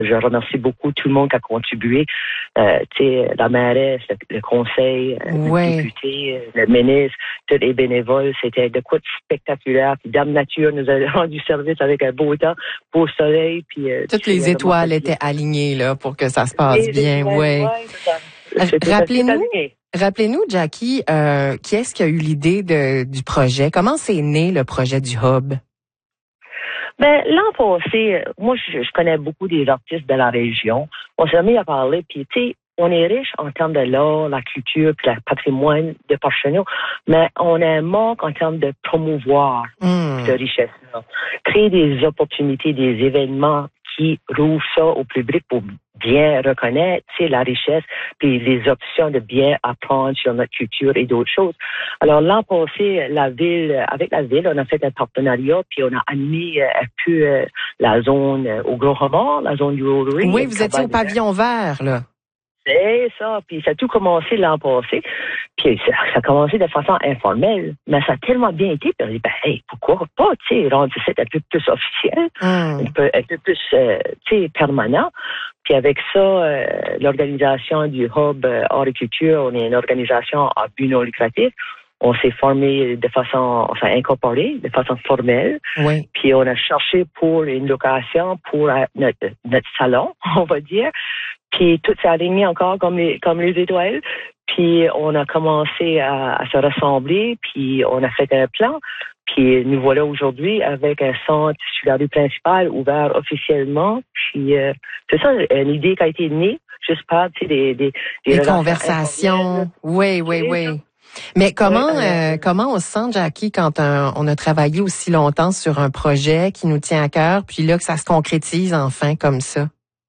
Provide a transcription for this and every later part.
Je remercie beaucoup tout le monde qui a contribué. La mairesse, le conseil, le député, le ministre, tous les bénévoles. C'était de quoi de spectaculaire. Puis Dame Nature nous a rendu service avec un beau temps, beau soleil. Puis toutes les étoiles étaient alignées là pour que ça se passe bien. Rappelez-nous, Jackie, qui est-ce qui a eu l'idée du projet? Comment c'est né le projet du Hub? L'an passé, moi, je connais beaucoup des artistes de la région. On s'est mis à parler, puis tu sais, on est riche en termes de l'art, la culture, puis le patrimoine de Parchenou, mais on a un manque en termes de promouvoir cette richesse-là. Créer des opportunités, des événements qui rouvrent ça au public pour bien reconnaître, la richesse, puis les options de bien apprendre sur notre culture et d'autres choses. Alors, l'an passé, avec la ville, on a fait un partenariat, puis on a animé un peu la zone au Gros Remords, la zone du Rotary. Oui, vous étiez au pavillon vert, là. C'est ça, puis ça a tout commencé l'an passé, puis ça a commencé de façon informelle, mais ça a tellement bien été, puis on dit, pourquoi pas, rendre ça un peu plus officiel, un peu plus, permanent. Puis avec ça, l'organisation du Hub Horticulture, on est une organisation à but non lucratif. On s'est formé de façon, incorporée, de façon formelle. Oui. Puis on a cherché pour une location pour notre salon, on va dire. Puis tout s'est aligné encore comme les étoiles. Puis on a commencé à se rassembler, puis on a fait un plan. Puis nous voilà aujourd'hui avec un centre sur la rue principale ouvert officiellement. Puis c'est ça, une idée qui a été née, juste par des conversations. Oui. Mais comment on se sent, Jackie, quand on a travaillé aussi longtemps sur un projet qui nous tient à cœur, puis là que ça se concrétise enfin comme ça?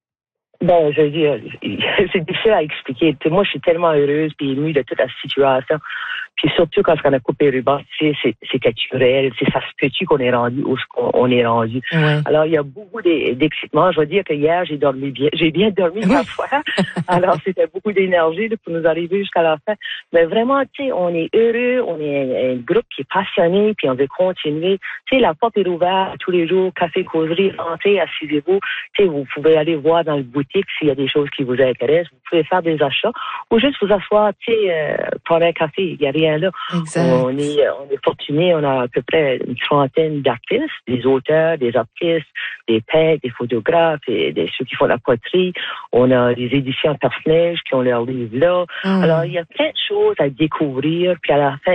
Je veux dire, c'est difficile à expliquer. Moi, je suis tellement heureuse et émue de toute la situation. Puis surtout quand on a coupé le ruban, c'est naturel. Ça se peut-tu qu'on est rendu où on est rendu. Ouais. Alors, il y a beaucoup d'excitement. Je veux dire que hier, j'ai dormi bien. J'ai bien dormi parfois. Alors, c'était beaucoup d'énergie pour nous arriver jusqu'à la fin. Mais vraiment, on est heureux. On est un groupe qui est passionné, puis on veut continuer. La porte est ouverte tous les jours. Café, causerie, entrez, assisez-vous. Vous pouvez aller voir dans le boutique s'il y a des choses qui vous intéressent. Vous pouvez faire des achats ou juste vous asseoir, prendre un café. Il y a rien là. Exact. On est fortunés. On a à peu près une trentaine d'artistes, des auteurs, des artistes, des peintres, des photographes, et ceux qui font la poterie. On a des éditions personnelles qui ont leurs livres là. Alors, il y a plein de choses à découvrir. Puis à la fin,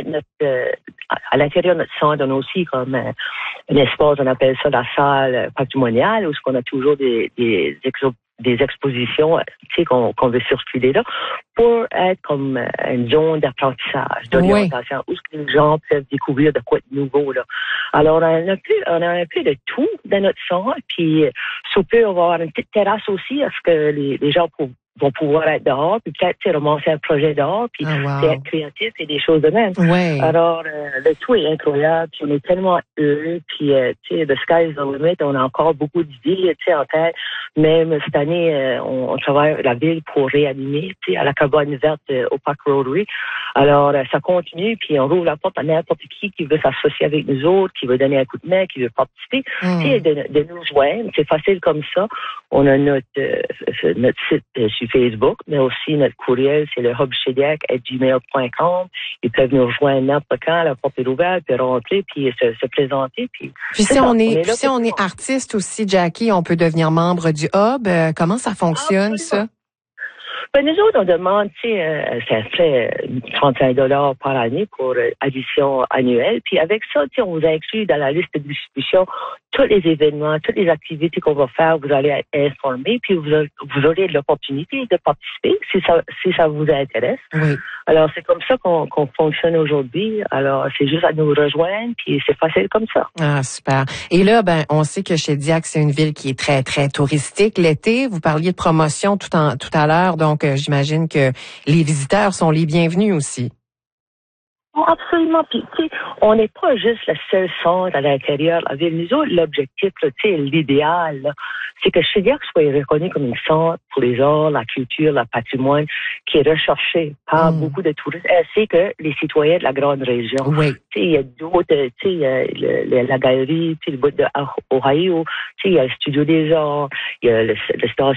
à l'intérieur de notre centre, on a aussi comme un espace, on appelle ça la salle patrimoniale, où on a toujours des expositions, qu'on veut circuler là, pour être comme une zone d'apprentissage, d'orientation, où les gens peuvent découvrir de quoi de nouveau, là. Alors, on a un peu de tout dans notre centre, puis sous peu, on va avoir une petite terrasse aussi, à ce que les gens vont pouvoir être dehors, puis peut-être commencer un projet dehors, puis être créatif et des choses de même. Ouais. Alors, le tout est incroyable, puis on est tellement heureux, puis the sky's the limit, on a encore beaucoup d'idées, en tête. Même cette année, on travaille avec la ville pour réanimer, à la cabane verte au Parc Rotary. Alors, ça continue, puis on rouvre la porte à n'importe qui veut s'associer avec nous autres, qui veut donner un coup de main, qui veut participer, de nous joindre. C'est facile comme ça. On a notre site sur Facebook, mais aussi notre courriel, c'est le hubchediac@gmail.com. Ils peuvent nous rejoindre n'importe quand, la porte est ouverte, puis rentrer, puis se présenter. Puis si on est artiste aussi, Jackie, on peut devenir membre du Hub. Comment ça fonctionne, ça? Nous autres, on demande, ça fait $35 par année pour addition annuelle. Puis avec ça, on vous inclut dans la liste de distribution tous les événements, toutes les activités qu'on va faire. Vous allez être informés, puis vous aurez l'opportunité de participer si ça vous intéresse. Oui. Alors, c'est comme ça qu'on fonctionne aujourd'hui. Alors, c'est juste à nous rejoindre, puis c'est facile comme ça. Ah, super. Et là, on sait que Shediac, c'est une ville qui est très, très touristique. L'été, vous parliez de promotion tout à l'heure, donc j'imagine que les visiteurs sont les bienvenus aussi. Oh, absolument. Puis, tu sais, on n'est pas juste le seul centre à l'intérieur de la ville. Nous autres, l'objectif, là, tu sais, l'idéal, là, c'est que Shediac soit reconnu comme un centre pour les arts, la culture, le patrimoine, qui est recherché par beaucoup de touristes, ainsi que les citoyens de la grande région. Oui. Tu sais, il y a d'autres, tu sais, il y a la galerie, tu sais, le bout de Ohio, tu sais, il y a le Studio des Arts, il y a le station